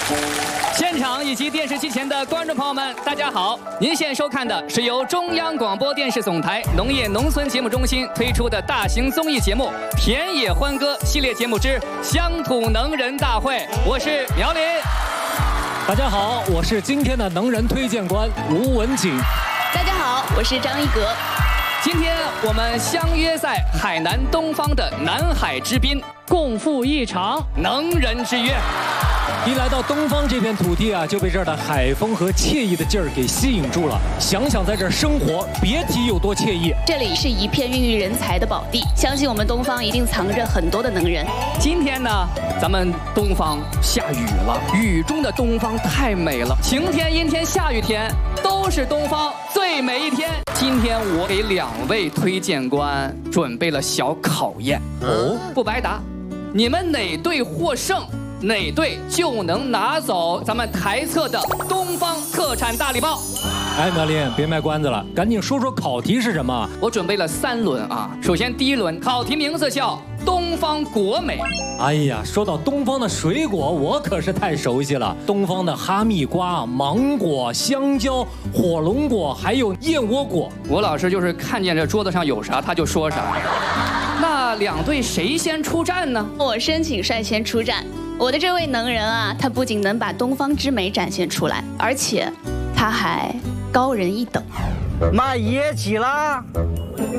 现场以及电视机前的观众朋友们，大家好！您现在收看的是由中央广播电视总台农业农村节目中心推出的大型综艺节目《田野欢歌》系列节目之乡土能人大会，我是苗林。 大家好，我是今天的能人推荐官吴文景。 大家好，我是张一格。 今天我们相约在海南东方的南海之滨， 共赴一场能人之约。 一来到东方这片土地啊，就被这儿的海风和惬意的劲儿给吸引住了。想想在这儿生活，别提有多惬意。 这里是一片孕育人才的宝地，相信我们东方一定藏着很多的能人。 今天呢，咱们东方下雨了，雨中的东方太美了，晴天、阴天、下雨天都是东方最美一天。今天我给2位推荐官准备了小考验哦，不白答，你们哪队获胜，哪队就能拿走咱们台测的东方特产大礼包。 哎，苗林，别卖关子了，赶紧说说考题是什么。 我准备了3轮啊，首先第1轮考题名字叫东方果美。 哎呀，说到东方的水果，我可是太熟悉了。东方的哈密瓜、芒果、香蕉、火龙果，还有燕窝果。 我老师就是看见这桌子上有啥他就说啥。那2队谁先出战呢？ 我申请率先出战。我的这位能人啊，他不仅能把东方之美展现出来，而且他还高人一等。 卖野鸡啦！